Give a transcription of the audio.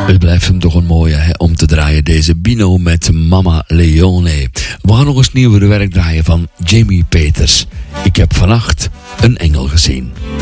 Het blijft hem toch een mooie om te draaien, deze Bino met Mama Leone. We gaan nog eens nieuwere werk draaien van Jamie Peters. Ik heb vannacht een engel gezien.